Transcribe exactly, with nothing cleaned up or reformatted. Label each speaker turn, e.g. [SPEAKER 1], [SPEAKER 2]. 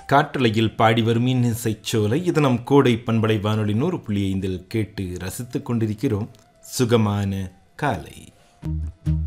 [SPEAKER 1] காற்றலையில் பாடி வரும் இன்னிசைச்சோலை இது நம் கோடை பண்பலை வானொலி நூறு புள்ளி ஐந்தில் கேட்டு ரசித்துக் கொண்டிருக்கிறோம். சுகமான காலை.